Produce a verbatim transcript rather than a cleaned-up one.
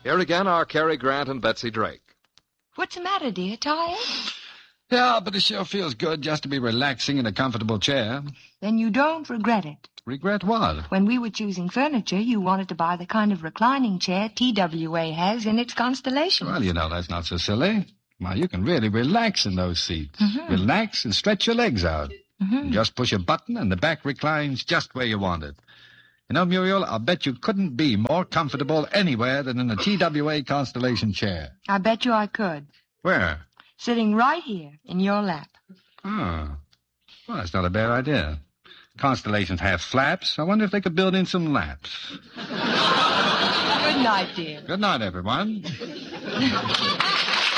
Here again are Cary Grant and Betsy Drake. What's the matter, dear? Tired? Yeah, but it sure feels good just to be relaxing in a comfortable chair. Then you don't regret it. Regret what? When we were choosing furniture, you wanted to buy the kind of reclining chair T W A has in its Constellation. Well, you know, that's not so silly. Well, you can really relax in those seats. Mm-hmm. Relax and stretch your legs out. Mm-hmm. Just push a button and the back reclines just where you want it. You know, Muriel, I'll bet you couldn't be more comfortable anywhere than in a T W A Constellation chair. I bet you I could. Where? Sitting right here in your lap. Oh. Well, that's not a bad idea. Constellations have flaps. I wonder if they could build in some laps. Good night, dear. Good night, everyone.